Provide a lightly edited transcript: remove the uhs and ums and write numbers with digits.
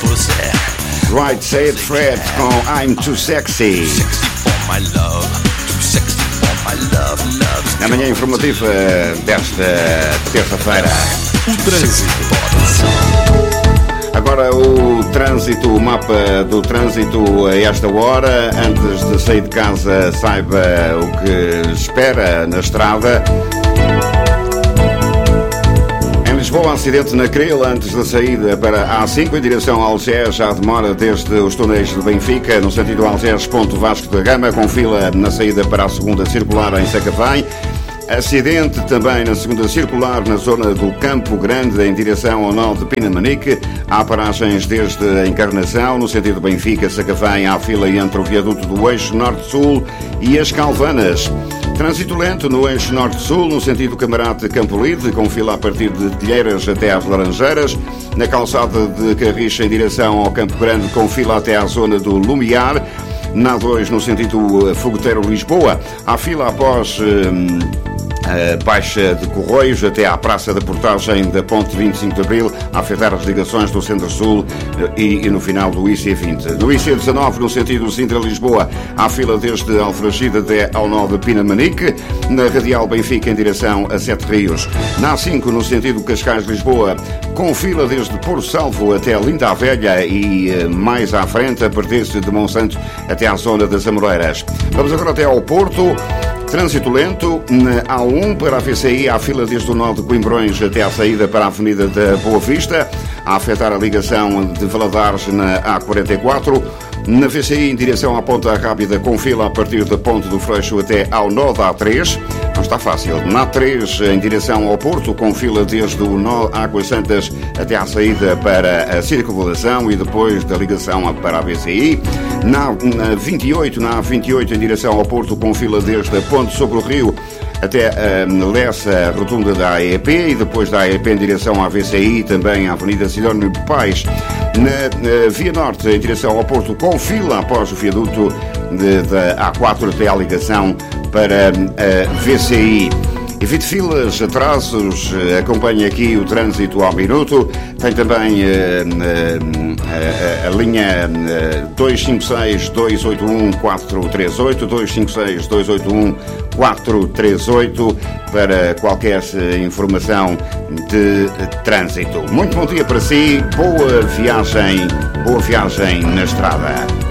Right Said Fred com I'm Too Sexy. Na manhã informativa desta terça-feira. O trânsito. Agora o trânsito, o mapa do trânsito a esta hora. Antes de sair de casa, saiba o que espera na estrada. Em Lisboa, acidente na Cril antes da saída para a A5 em direção a Algés. Já demora desde os túneis de Benfica, no sentido Algés-Ponto Vasco da Gama, com fila na saída para a segunda circular em Sacavém. Acidente também na segunda circular na zona do Campo Grande em direção ao nó de Pinamanique. Há paragens desde a Encarnação, no sentido Benfica-Sacavém, há fila entre o viaduto do eixo Norte-Sul e as Calvanas. Trânsito lento no eixo Norte-Sul, no sentido Camarate Campo Lide, com fila a partir de Telheiras até às Laranjeiras. Na calçada de Carricha em direção ao Campo Grande, com fila até à zona do Lumiar. Na A2, no sentido Fogoteiro-Lisboa, há fila após a Baixa de Correios até à Praça da Portagem da Ponte 25 de Abril, a afetar as ligações do Centro-Sul e no final do IC20. No IC19, no sentido Sintra-Lisboa, há fila desde Alfragide até ao nó de Pinamanique. Na Radial Benfica, em direção a Sete Rios. Na A5, no sentido Cascais-Lisboa, com fila desde Porto Salvo até Linda a Velha e mais à frente, a partir-se de Monsanto até à zona das Amoreiras. Vamos agora até ao Porto. Trânsito lento na A1 para a VCI, há fila desde o nó de Coimbrões até à saída para a Avenida da Boa Vista, a afetar a ligação de Valadares na A44. Na VCI, em direção à Ponta Rápida, com fila a partir da Ponte do Freixo até ao nó da A3. Não está fácil. Na A3, em direção ao Porto, com fila desde o nó Águas Santas até à saída para a Circunvalação e depois da ligação para a VCI. Na A28, em direção ao Porto, com fila desde a Ponte sobre o Rio até a Lessa, rotunda da AEP, e depois da AEP em direção à VCI, também à Avenida Sidónio Pais. Na Via Norte, em direção ao Porto, com fila após o viaduto da A4 até à ligação para a VCI. Evite filas, atrasos, acompanhe aqui o trânsito ao minuto. Tem também a linha 256-281-438, 256-281-438 para qualquer informação de trânsito. Muito bom dia para si, boa viagem na estrada.